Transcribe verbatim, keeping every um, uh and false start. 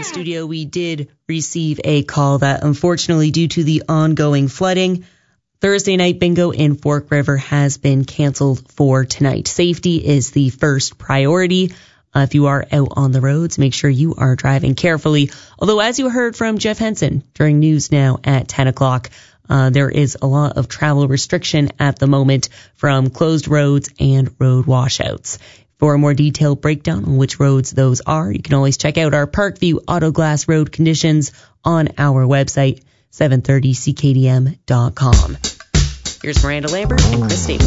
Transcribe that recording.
the studio, we did receive a call that unfortunately, due to the ongoing flooding, Thursday night bingo in Fork River has been canceled for tonight. Safety is the first priority. Uh, if you are out on the roads, make sure you are driving carefully. Although, as you heard from Jeff Henson during News Now at ten o'clock, uh, there is a lot of travel restriction at the moment from closed roads and road washouts. For a more detailed breakdown on which roads those are, you can always check out our Parkview Auto Glass Road conditions on our website, seven thirty C K D M dot com. Here's Miranda Lambert and Chris Staples.